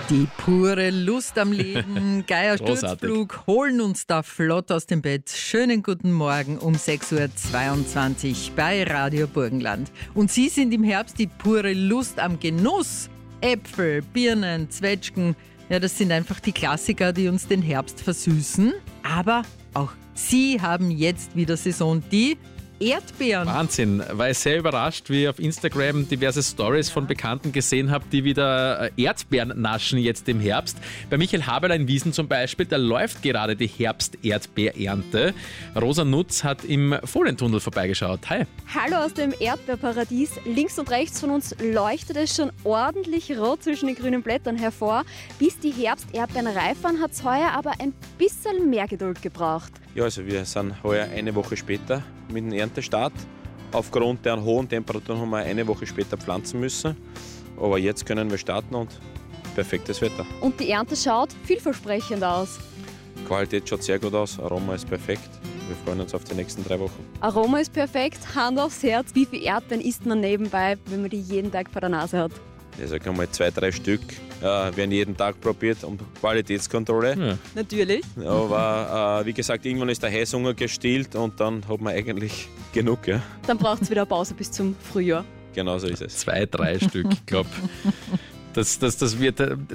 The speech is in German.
Die pure Lust am Leben, Geier Sturzflug, holen uns da flott aus dem Bett. Schönen guten Morgen um 6.22 Uhr bei Radio Burgenland. Und Sie sind im Herbst die pure Lust am Genuss. Äpfel, Birnen, Zwetschgen, ja, das sind einfach die Klassiker, die uns den Herbst versüßen. Aber auch Sie haben jetzt wieder Saison, die Erdbeeren. Wahnsinn, war ich sehr überrascht, wie ich auf Instagram diverse Stories von Bekannten gesehen habe, die wieder Erdbeeren naschen jetzt im Herbst. Bei Michael Haberl in Wiesen zum Beispiel, da läuft gerade die Herbst-Erdbeerernte. Rosa Nutz hat im Folientunnel vorbeigeschaut. Hi. Hallo aus dem Erdbeerparadies. Links und rechts von uns leuchtet es schon ordentlich rot zwischen den grünen Blättern hervor. Bis die Herbsterdbeeren reif waren, hat es heuer aber ein bisschen mehr Geduld gebraucht. Ja, also wir sind heuer eine Woche später mit dem Erntestart. Aufgrund der hohen Temperaturen haben wir eine Woche später pflanzen müssen. Aber jetzt können wir starten und perfektes Wetter. Und die Ernte schaut vielversprechend aus. Die Qualität schaut sehr gut aus, Aroma ist perfekt. Wir freuen uns auf die nächsten 3 Wochen. Aroma ist perfekt, Hand aufs Herz. Wie viel Erdbeeren isst man nebenbei, wenn man die jeden Tag vor der Nase hat? Ich sage einmal 2-3 Stück werden jeden Tag probiert, um Qualitätskontrolle. Ja. Natürlich. Aber wie gesagt, irgendwann ist der Heißhunger gestillt und dann hat man eigentlich genug. Ja. Dann braucht es wieder Pause bis zum Frühjahr. Genau so ist es. 2-3 Stück, ich glaube. Das wird